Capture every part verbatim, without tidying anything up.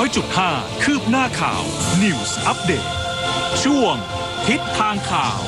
อยจุดห้า คืบหน้าข่าว News Update ช่วงทิศทางข่าว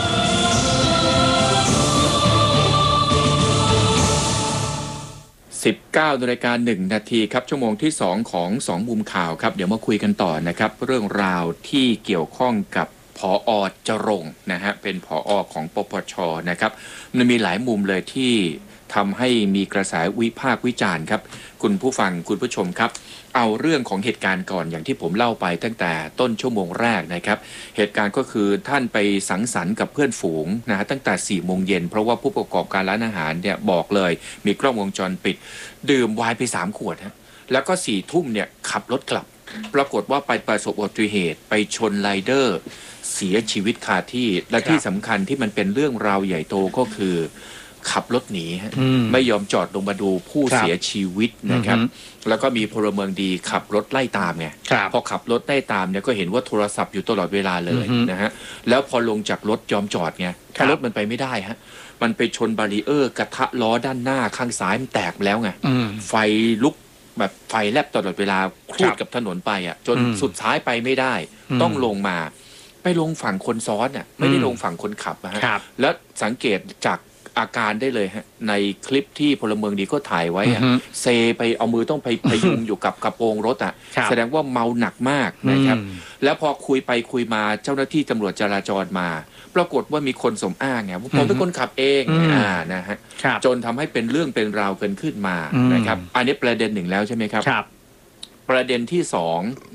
สิบเก้านาฬิกาหนึ่งนาทีครับชั่วโมงที่สองของสองมุมข่าวครับเดี๋ยวมาคุยกันต่อนะครับเรื่องราวที่เกี่ยวข้องกับผอ.จรงค์นะฮะเป็นผอ.ของปปช.นะครับมันมีหลายมุมเลยที่ทำให้มีกระแสวิพากษ์วิจารณ์ครับคุณผู้ฟังคุณผู้ชมครับเอาเรื่องของเหตุการณ์ก่อนอย่างที่ผมเล่าไปตั้งแต่ต้นชั่วโมงแรกนะครับเหตุการณ์ก็คือท่านไปสังสรรค์กับเพื่อนฝูงนะฮะตั้งแต่สี่โมงเย็นเพราะว่าผู้ประกอบการร้านอาหารเนี่ยบอกเลยมีกล้องวงจรปิดดื่มไวน์ไปสามขวดฮะแล้วก็สี่ทุ่มเนี่ยขับรถกลับปรากฏว่าไปประสบอุบัติเหตุไปชนไรเดอร์เสียชีวิตคาที่และที่สำคัญที่มันเป็นเรื่องราวใหญ่โตก็คือขับรถหนีฮะไม่ยอมจอดลงมาดูผู้เสียชีวิตนะครับแล้วก็มีพลเมืองดีขับรถไล่ตามไงพอขับรถไล่ตามเนี่ยก็เห็นว่าโทรศัพท์อยู่ตลอดเวลาเลยนะฮะแล้วพอลงจากรถยอมจอดไงรถมันไปไม่ได้ฮะมันไปชนบารีเออร์กระทะล้อด้านหน้าข้างซ้ายมันแตกแล้วไงไฟลุกแบบไฟแลบตลอดเวลาครูดกับถนนไปอ่ะจนสุดท้ายไปไม่ได้ต้องลงมาไปลงฝั่งคนซ้อนอ่ะไม่ได้ลงฝั่งคนขับนะฮะแล้วสังเกตจากอาการได้เลยฮะในคลิปที่พลเมืองดีก็ถ่ายไว้อะเซไปเอามือต้องไปพยุงอยู่กับกระโปรงรถอ่ะแสดงว่าเมาหนักมากนะครับแล้วพอคุยไปคุยมาเจ้าหน้าที่ตำรวจจราจรมาปรากฏว่ามีคนสมอ้างไงว่าผมเป็นคนขับเองอ่านะฮะจนทำให้เป็นเรื่องเป็นราวกันขึ้นมานะครับอันนี้ประเด็นหนึ่งแล้วใช่ไหมครับประเด็นที่สอง